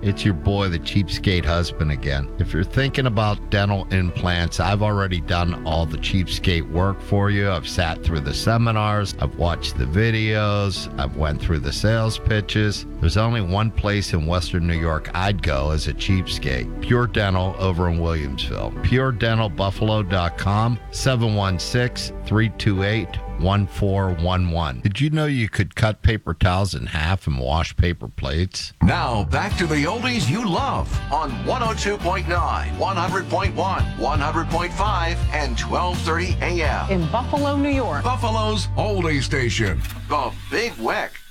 It's your boy, the cheapskate husband again. If you're thinking about dental implants, I've already done all the cheapskate work for you. I've sat through the seminars, I've watched the videos, I've went through the sales pitches. There's only one place in Western New York I'd go as a cheapskate. Pure Dental over in Williamsville. PureDentalBuffalo.com, 716-328-1411. Did you know you could cut paper towels in half and wash paper plates? Now, back to the oldies you love on 102.9, 100.1, 100.5, and 1230 AM. In Buffalo, New York. Buffalo's oldie station, The Big Weck.